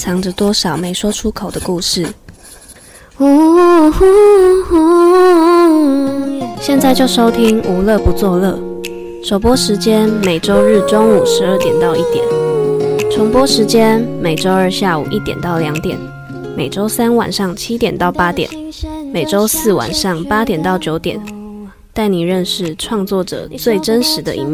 藏着多少没说出口的故事。现在就收听无乐不作乐，首播时间每周日中午12点到1点，重播时间每周二下午1点到2点，每周三晚上7点到8点，每周四晚上8点到9点，带你认识创作者最真实的一面。